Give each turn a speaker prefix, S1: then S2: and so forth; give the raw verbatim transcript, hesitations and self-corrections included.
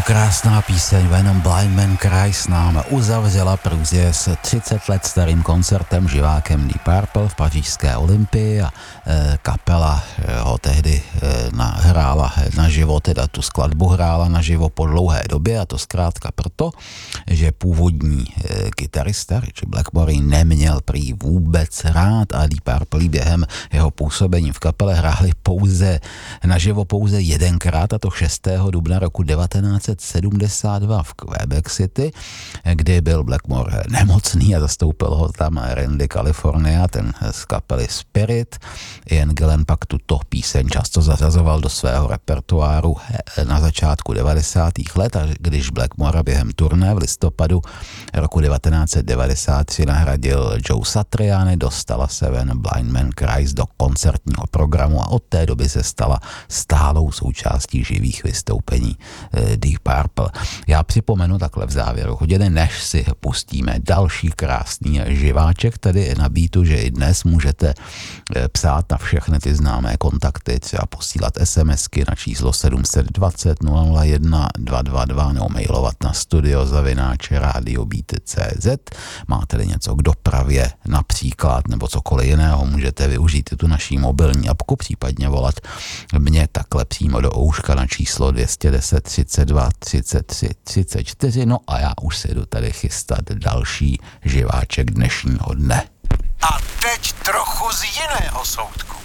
S1: Krásná píseň Venom Blind Man Cries nám uzavřela průzvěz třicet let starým koncertem živákem Deep Purple v pařížské Olympii a e, kapela e, ho tehdy e, nahrála naživo, teda tu skladbu hrála naživo po dlouhé době a to zkrátka proto, že původní e, kytarista Richie Blackmore neměl prý vůbec rád a Deep Purple během jeho působení v kapele hráli pouze naživo pouze jedenkrát a to šestého dubna roku devatenáct set sedmdesát dva v Quebec City, kdy byl Blackmore nemocný a zastoupil ho tam Randy California, ten z kapely Spirit. Ian Gillan pak tuto píseň často zařazoval do svého repertoáru na začátku devadesátých let a když Blackmore během turné v listopadu roku devatenáct set devadesát tři nahradil Joe Satriani, dostala se When Blind Man Cries do koncertního programu a od té doby se stala stálou součástí živých vystoupení Deep Purple. Já připomenu takhle v závěru hodiny, než si pustíme další krásný živáček, tedy na beatu, že i dnes můžete psát na všechny ty známé kontakty, třeba posílat SMSky na číslo sedm set dvacet nula nula jedna dva dva dva nebo mailovat na studio zavináč radiobeat tečka cé zet. Máte-li něco k dopravě například nebo cokoliv jiného, můžete využít tu naší mobilní apku, případně volat mě takhle přímo do ouška na číslo dvě stě deset třicet dva třicet tři třicet čtyři. No a já už se jdu tady chystat další živáček dnešního dne.
S2: A teď trochu z jiného soudku.